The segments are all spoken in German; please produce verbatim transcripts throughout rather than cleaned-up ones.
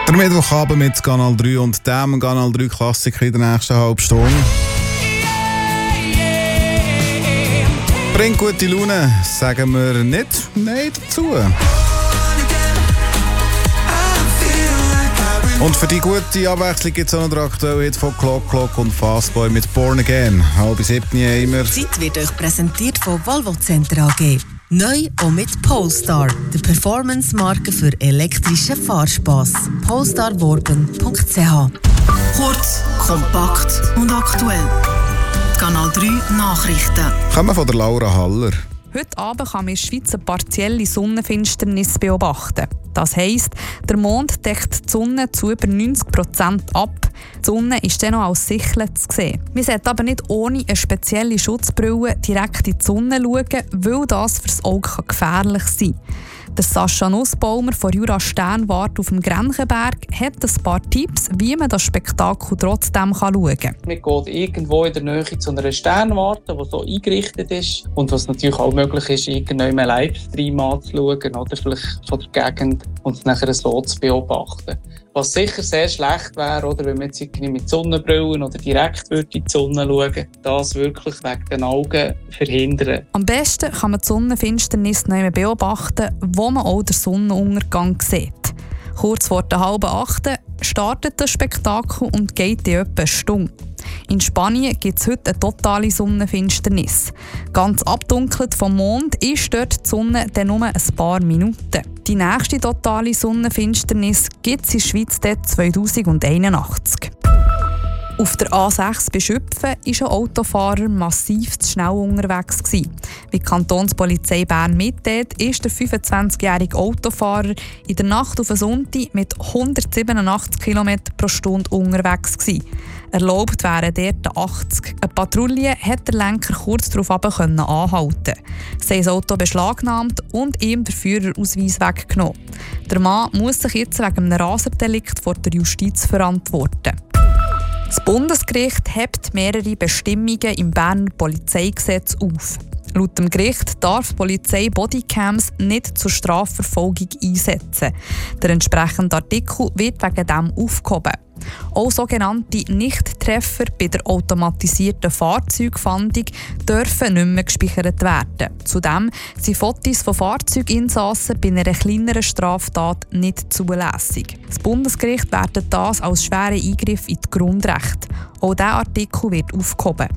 Der Mittwochabend mit Kanal drei und dem Kanal drei Klassiker in der nächsten halben Stunde. Bringt gute Laune, sagen wir nicht Nein dazu. Und für die gute Abwechslung gibt es auch noch den aktuellen Hit von Clock Clock und Fastboy mit Born Again. Halb sieben immer. Die Zeit wird euch präsentiert von Volvo Center A G. Neu auch mit Polestar, der Performance-Marke für elektrischen Fahrspass. polestar worben punkt c h. Kurz, kompakt und aktuell. Kanal drei Nachrichten. Kommen von der Laura Haller. Heute Abend kann man in der Schweiz eine partielle Sonnenfinsternis beobachten. Das heisst, der Mond deckt die Sonne zu über neunzig Prozent ab. Die Sonne ist dann noch als Sichel zu sehen. Man sollte aber nicht ohne eine spezielle Schutzbrille direkt in die Sonne schauen, weil das für das Auge gefährlich sein kann. Der Sascha Nussbaumer von Jura Sternwarte auf dem Grenchenberg hat ein paar Tipps, wie man das Spektakel trotzdem schauen kann. Man geht irgendwo in der Nähe zu einer Sternwarte, die so eingerichtet ist und was natürlich auch möglich ist, irgendeinen Livestream anzuschauen oder vielleicht von der Gegend und es nachher so zu beobachten. Was sicher sehr schlecht wäre, oder, wenn man jetzt mit Sonnenbrillen oder direkt in die Sonne schauen, das wirklich wegen den Augen verhindern. Am besten kann man die Sonnenfinsternis noch beobachten, wo man auch den Sonnenuntergang sieht. Kurz vor der halben acht startet das Spektakel und geht in etwa eine Stunde. In Spanien gibt es heute eine totale Sonnenfinsternis. Ganz abdunkelt vom Mond ist dort die Sonne dann nur ein paar Minuten. Die nächste totale Sonnenfinsternis gibt es in der Schweiz zwanzig einundachtzig. Auf der A sechs bei Schüpfen war ein Autofahrer massiv zu schnell unterwegs. Wie die Kantonspolizei Bern mitteilt, ist der fünfundzwanzigjährige Autofahrer in der Nacht auf einen Sonntag mit hundertsiebenundachtzig Kilometer pro Stunde unterwegs gewesen. Erlaubt wären dort achtzig. Eine Patrouille hat den Lenker kurz darauf anhalten. Sie haben das Auto beschlagnahmt und ihm den Führerausweis weggenommen. Der Mann muss sich jetzt wegen einem Raserdelikt vor der Justiz verantworten. Das Bundesgericht hebt mehrere Bestimmungen im Berner Polizeigesetz auf. Laut dem Gericht darf die Polizei Bodycams nicht zur Strafverfolgung einsetzen. Der entsprechende Artikel wird wegen dem aufgehoben. Auch sogenannte Nichttreffer bei der automatisierten Fahrzeugfahndung dürfen nicht mehr gespeichert werden. Zudem sind Fotos von Fahrzeuginsassen bei einer kleineren Straftat nicht zulässig. Das Bundesgericht wertet das als schweren Eingriff in die Grundrechte. Auch dieser Artikel wird aufgehoben.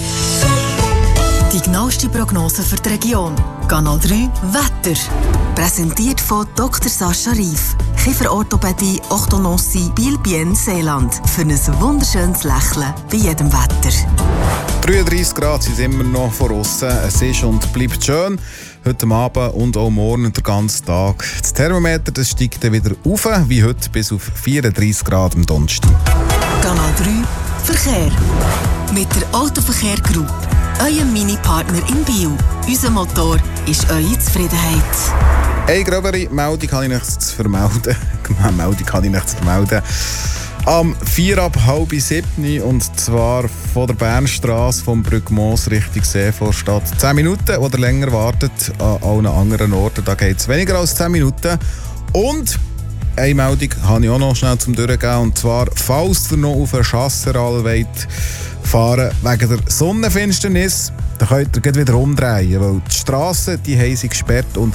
Die genaueste Prognose für die Region. Kanal drei Wetter. Präsentiert von Doktor Sascha Rief. Kieferorthopädie, Orthodontie, Biel-Bienne, Seeland. Für ein wunderschönes Lächeln bei jedem Wetter. dreiunddreissig Grad sind immer noch von außen. Es ist und bleibt schön. Heute Abend und auch morgen den ganzen Tag. Das Thermometer das steigt dann wieder auf, wie heute bis auf vierunddreissig Grad am Donnerstag. Kanal drei Verkehr. Mit der Autoverkehr Group. Euer Mini-Partner in Biel. Unser Motor ist eure Zufriedenheit. Eine gröbere Meldung kann ich nicht zu vermelden. Meldung kann ich nicht zu vermelden. Am vier ab halb sieben und zwar von der Bernstrasse vom Brückmoos Richtung Seevorstadt. zehn Minuten oder länger wartet an allen anderen Orten. Da geht es weniger als zehn Minuten. Und eine Meldung habe ich auch noch schnell zum Durchgehen. Und zwar, falls ihr noch auf einen Chasseral wollt fahren wegen der Sonnenfinsternis, dann könnt ihr gleich wieder umdrehen, weil die Strassen die haben sie gesperrt und